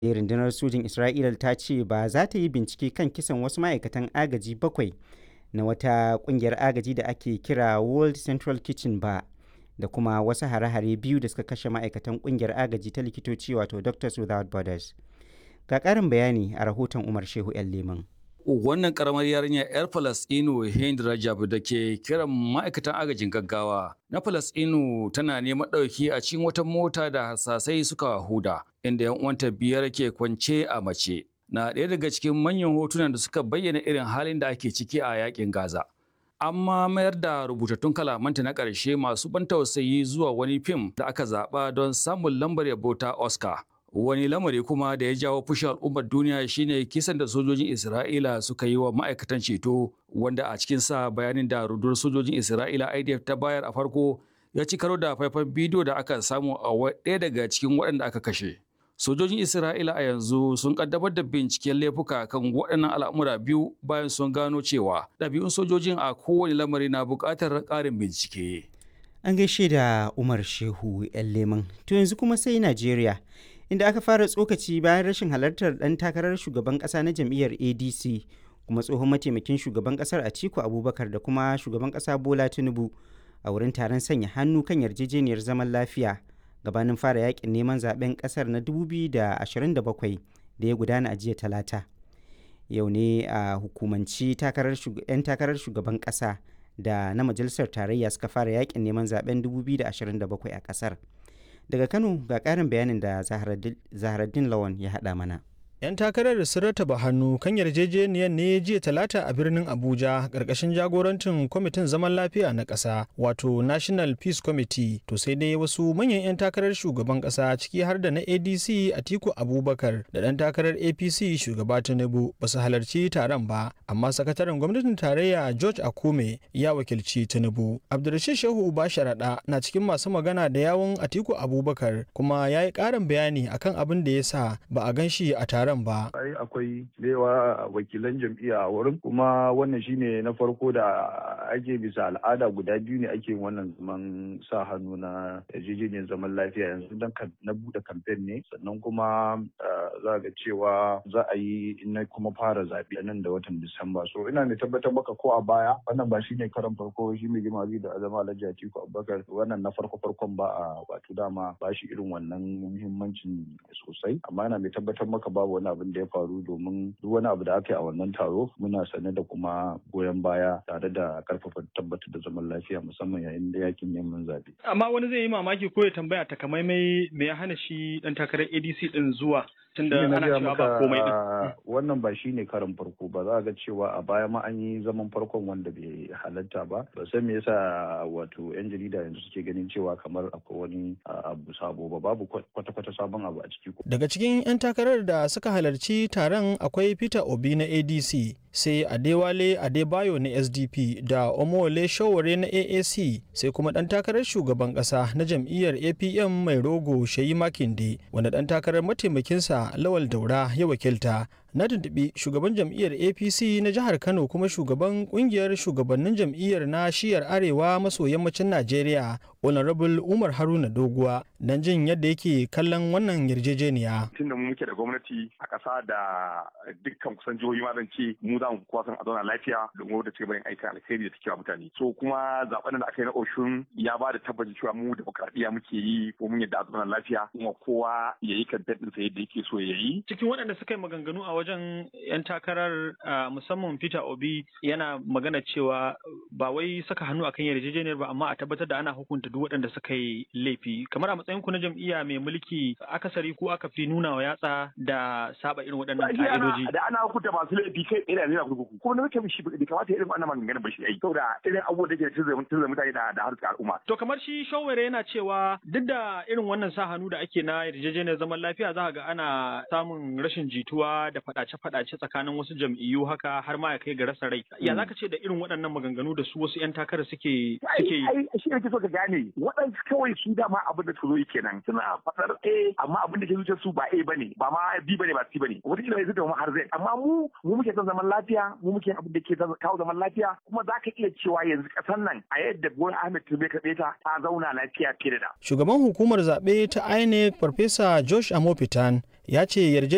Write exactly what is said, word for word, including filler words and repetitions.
Rundunar sojin Isra'ila ta ce ba za ta yi bincike kan kisan wasu ma'aikatan agaji bakwai na wata ƙungiyar agaji da ake kira World Central Kitchen ba, da kuma wasu hare-hare biyu da suka kashe ma'aikatan ƙungiyar agaji ta likitoci wato Doctors Without Borders. Ga ƙarin bayani a rahoton Umar Shehu 'yan Leman. Wannan karamar yarinya 'yar Falasɗinu Hind Rajab da ke kiran ma'aikatan agajin gaggawa na Falasɗinu tana neman ɗauki a cikin wata mota da harsasai suka huda, inda 'yan uwanta biyar ke kwance a mace. Na ɗaya daga cikin manyan hotunan da suka bayyana irin halin da ake ciki a yakin Gaza. Amma mayar da rubutattun kalamanta na ƙarshe masu ban tausayi zuwa wani fim da aka zaɓa don samun lambar yabo ta Oscar. Wani lamari kuma da ya jawo fushin al'ummar duniya shine kisan da sojojin Isra'ila suka yi wa ma'aikatan ceto, wanda a cikin sa bayanin da rundunar sojojin Isra'ila I D F ta bayar a farko ya ci karo da faifan bidiyo da aka samu a ɗaya daga cikin waɗanda aka kashe. Sojojin Isra'ila a yanzu sun kaddamar da binciken laifuka kan waɗannan al'amura biyu bayan sun gano cewa ɗabi'un sojojin a kowane lamari na buƙatar ƙarin bincike. An gaishe da Umar Shehu 'yan Leman. To yanzu kuma sai Najeriya, inda aka fara tsokaci bayan rashin halartar ɗan takarar shugaban ƙasa na jam'iyyar A D C kuma tsohon mataimakin shugaban ƙasar Atiku Abubakar da kuma shugaban ƙasa Bola Tinubu a wurin taron sanya hannu kan yarjejeniyar zaman lafiya gabanin fara yakin neman zaben ƙasar na dubu biyu da ashirin da bakwai da ya gudana a jiya Talata. Yau ne a hukumanci 'yan takarar shugaban ƙasa da na majalisar tarayya suka fara yakin neman zaben dubu biyu da ashirin da bakwai a ƙasar. Daga Kano ga ƙarin bayanin da Zaharaddin Lawan ya haɗa mana. 'Yan takarar sun rataba hannu kan yarjejeniyar ne jiya Talata a birnin Abuja ƙarƙashin jagorancin kwamitin zaman lafiya na ƙasa wato National Peace Committee. To sai dai wasu manyan 'yan takarar shugaban ƙasa ciki har da na A D C Atiku Abubakar da ɗan takarar A P C shugaba Tinubu ba su halarci taron ba, amma sakataren gwamnatin tarayya George Akume ya wakilci Tinubu. Abdulrashid Shehu Uba Sharaɗa na cikin masu magana da yawun Atiku Abubakar kuma ya yi ƙarin bayani akan abin da ya sa ba a gan shi a taron ba. Ai akwai yawa wakilan jam'iyya a wurin, kuma wannan shine na farko da ake bisa al'ada guda biyu ne ake wannan zaman sa hannu na yarjejeniyar zaman lafiya. Yanzu dan na bude kamfen ne, sannan kuma za ga cewa za a yi na kuma fara zaɓe nan da watan Disamba. So ina mai tabbatar maka ko a baya wannan ba shine karan farko shi mai jima'i da azama Alhaji Atiku Abubakar wannan na farko farkon ba a wato dama ba shi irin wannan muhimmancin sosai, amma ina mai tabbatar maka babu wani abin da ya faru, domin duk wani abu da aka yi a wannan taro muna sane da kuma goyon baya tare da karfafa tabbatar da zaman lafiya musamman yayin da yakin neman zaɓe. Amma wani zai yi mamaki ko ya tambaya takamaimai me ya hana shi dan takarar A D C din zuwa tunda ana cewa ba komai din. Wannan ba shine karin farko ba, za ga cewa a baya ma an yi zaman farkon wanda bai halatta ba. Ba san me yasa wato yan jarida yanzu suke ganin cewa kamar akwai wani abu sabo ba, babu kwata-kwata sabon abu a ciki. Daga cikin 'yan takarar da suka halarci taron akwai Peter Obi na A D C, sai Adewale Adebayo na S D P da Omowole Sowore na A A C, sai kuma ɗan takarar shugaban ƙasa na jam'iyyar A P M mai rogo Sheyi Makinde, wanda ɗan takarar mataimakinsa Lawal Daura ya wakilta. Na tuntuɓi shugaban jam'iyyar A P C na jihar Kano kuma shugaban ƙungiyar shugabannin jam'iyyar na shiyar arewa maso yammacin Najeriya, Honorable Umar Haruna Doguwa, don jin yadda yake kallon wannan yarjejeniya. Tunda mu muke da gwamnati a ƙasa da dukkan kusan jihohi ma zan ce mu za mu kuwa san a zauna lafiya domin wadda take bayan aikin alkhairi da take wa mutane. So kuma zaben da aka yi na Oshun ya ba da tabbacin cewa mu demokradiyya muke yi ko mun yadda a zauna lafiya kuma kowa ya yi kan daɗinsa yadda yake so ya yi. Cikin waɗanda suka yi maganganu a wajen 'yan takarar musamman Peter Obi yana magana cewa ba wai saka hannu akan yarjejeniyar ba, amma a tabbatar da ana hukunta duk waɗanda suka yi laifi. Kamar a matsayin ku na jam'iyya mai mulki, akasari ko aka fi nuna wa yatsa da saba irin waɗannan ka'idoji. Da ana hukunta masu laifi kai tsaye da nuna kurkuku. Kuma na mutum shi bai kamata irin wannan maganganun ba shi ai. Saboda irin abubuwan da ke tunzura mutane da da harkar al'umma. To kamar shi Shawere yana cewa duk da irin wannan sa hannu da ake na yarjejeniyar zaman lafiya za ga ana samun rashin jituwa da faɗace-faɗace tsakanin wasu jam'iyyu haka har ma ya kai ga rasa rai. Ya zaka ce da irin waɗannan maganganu da su wasu 'yan takarar suke suke yi? Ai shi ne so ka gane waɗansu kawai su dama abin da su zo kenan suna faɗar A amma abin da ke zuciyar su ba A bane ba ma B bane ba C bane. Wata kila zai zama har Z, amma mu mu muke son zaman lafiya, mu muke abin da ke kawo zaman lafiya, kuma za ka iya cewa yanzu ƙasar nan a yadda Bola Ahmed Tinubu ka ta ta zauna lafiya fiye da da. Shugaban hukumar zaɓe ta I N E C Farfesa Josh Amopitan ya ce yarjejeniya